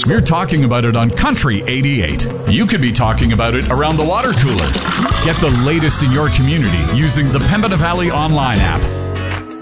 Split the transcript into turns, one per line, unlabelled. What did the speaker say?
We're talking about it on Country 88. You could be talking about it around the water cooler. Get the latest in your community using the Pembina Valley online app